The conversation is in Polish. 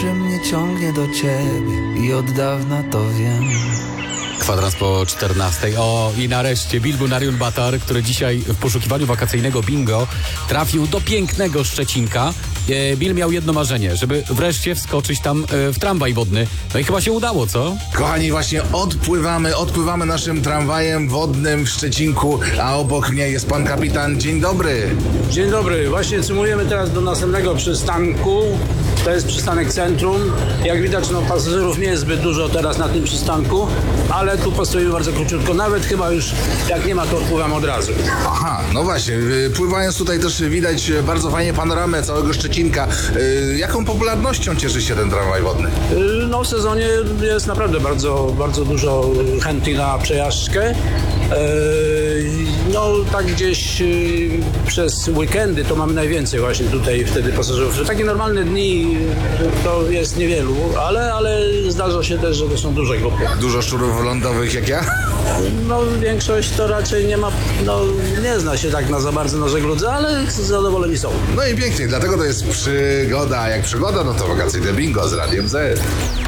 że mnie ciągnie do ciebie i od dawna to wiem. Kwadrans po 14. O, i nareszcie Bilbu Nariun Batar, który dzisiaj w poszukiwaniu wakacyjnego bingo trafił do pięknego Szczecinka. Bill miał jedno marzenie, żeby wreszcie wskoczyć tam w tramwaj wodny. No i chyba się udało, co? Kochani, właśnie odpływamy naszym tramwajem wodnym w Szczecinku, a obok mnie jest pan kapitan. Dzień dobry. Dzień dobry, właśnie cymujemy teraz do następnego przystanku. To jest przystanek Centrum. Jak widać, no, pasażerów nie jest zbyt dużo teraz na tym przystanku, ale tu postoimy bardzo króciutko. Nawet chyba już jak nie ma, to odpływam od razu. Aha, no właśnie, pływając tutaj też widać bardzo fajnie panoramę całego Szczecinka. Jaką popularnością cieszy się ten tramwaj wodny? No, w sezonie jest naprawdę bardzo, bardzo dużo chętnych na przejażdżkę. No, tak gdzieś przez weekendy to mamy najwięcej właśnie tutaj wtedy pasażerów. W takie normalne dni to jest niewielu, ale zdarza się też, że to są duże grupy. Dużo szczurów lądowych jak ja? No, większość to raczej nie ma, no, nie zna się tak za bardzo na żegludze, ale zadowoleni są. No i pięknie, dlatego to jest przygoda. Jak przygoda, no to wakacyjne bingo z Radiem Z.